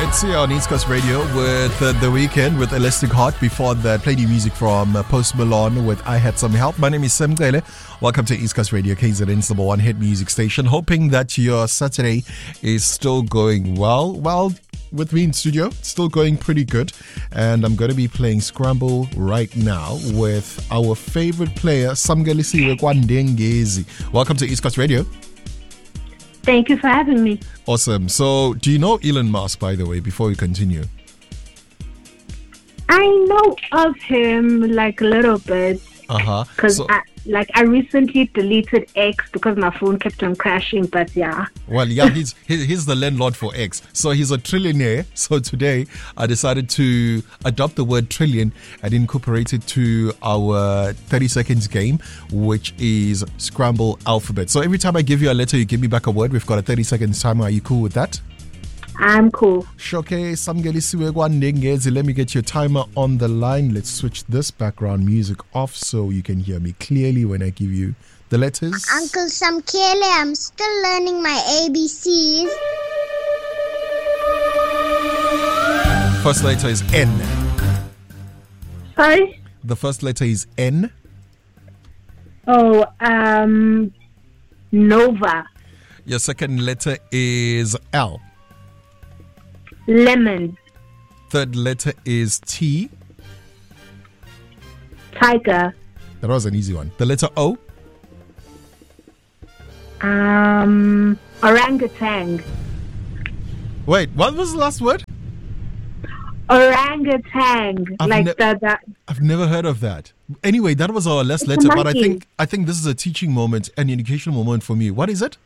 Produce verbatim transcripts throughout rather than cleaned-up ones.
It's here on East Coast Radio with uh, The Weekend with Elastic Heart. Before that, played new music from uh, Post Malone with I Had Some Help. My name is Sam Gele. Welcome to East Coast Radio, K Z N's number one hit music station. Hoping that your Saturday is still going well. Well, with me in studio, it's still going pretty good. And I'm going to be playing Scramble right now with our favorite player, Samgelisiwe Kwandengezi. Welcome to East Coast Radio. Thank you for having me. Awesome. So, do you know Elon Musk, by the way, before we continue? I know of him like a little bit. Uh-huh. Because So- I, like I recently deleted X because my phone kept on crashing, but yeah. Well, yeah, he's he- he's the landlord for X. So he's a trillionaire. So today I decided to adopt the word trillion and incorporate it to our thirty seconds game, which is Scramble Alphabet. So every time I give you a letter, you give me back a word. We've got a thirty seconds timer. Are you cool with that? I'm cool. Shoke Samgelisiwe Kwandengezi. Let me get your timer on the line. Let's switch this background music off so you can hear me clearly when I give you the letters. Uncle Samkele, I'm still learning my A B Cs. First letter is N. Sorry? The first letter is N. Oh, um, Nova. Your second letter is L. Lemon. Third letter is T. Tiger. That was an easy one. The letter O. Um, Orangutan. Wait, what was the last word? Orangutan. I've like ne- the, the I've never heard of that. Anyway, that was our last It's a letter, but I monkey. think I think this is a teaching moment, an educational moment for me. What is it?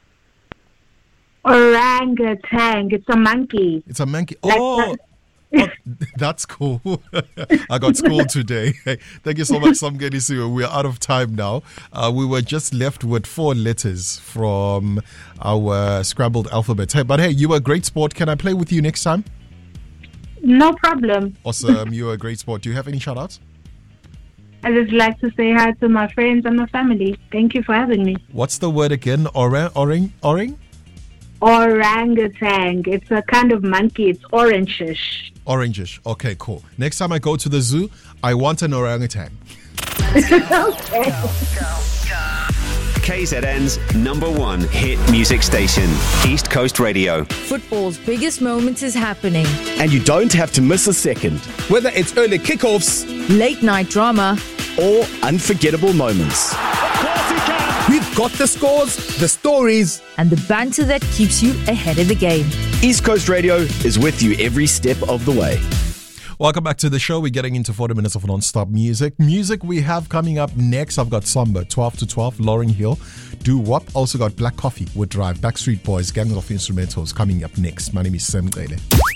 orangutan. It's a monkey. It's a monkey. Like Oh, oh, that's cool. I got schooled today. Thank you so much, Samgelisiwe. We're out of time now. Uh, we were just left with four letters from our scrambled alphabet. Hey, but hey, you were a great sport. Can I play with you next time? No problem. Awesome. You were a great sport. Do you have any shout outs? I just like to say hi to my friends and my family. Thank you for having me. What's the word again? Orang, orang, orang? Orangutan. It's a kind of monkey. It's orangish. Orangish. Okay, cool. Next time I go to the zoo, I want an orangutan. Okay. K Z N's number one hit music station, East Coast Radio. Football's biggest moment is happening. And you don't have to miss a second. Whether it's early kickoffs Late night drama, or unforgettable moments. We've got the scores, the stories. and the banter that keeps you ahead of the game. East Coast Radio is with you every step of the way. Welcome back to the show. We're getting into forty minutes of non-stop music. Music we have coming up next. I've got Samba, twelve to twelve, Lauryn Hill, Do Wop. Also got Black Coffee with Drive, Backstreet Boys, Gang of Instrumentals coming up next. My name is Sam Gele.